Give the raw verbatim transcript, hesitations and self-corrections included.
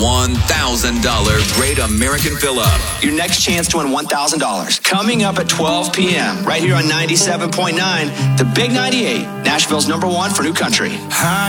one thousand dollars Great American Fill-Up. Your next chance to win one thousand dollars. Coming up at twelve p.m. right here on ninety-seven point nine, the Big ninety-eight, Nashville's number one for new country. Hi.